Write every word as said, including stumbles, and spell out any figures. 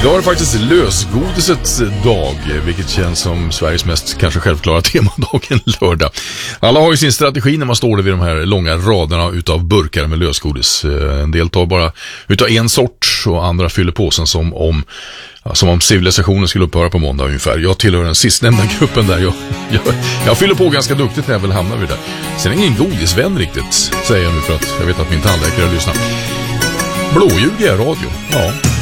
Idag är det faktiskt lösgodisets dag, vilket känns som Sveriges mest kanske självklara temadag en lördag. Alla har ju sin strategi när man står där vid de här långa raderna utav burkar med lösgodis. En del tar bara utav en sort och andra fyller påsen som om, som om civilisationen skulle upphöra på måndag ungefär. Jag tillhör den sistnämnda gruppen där. Jag, jag, jag fyller på ganska duktigt när jag väl hamnar vid det. Sen är ingen godisvän riktigt, säger jag nu för att jag vet att min tandläkare lyssnar. Blåljug är radio, ja.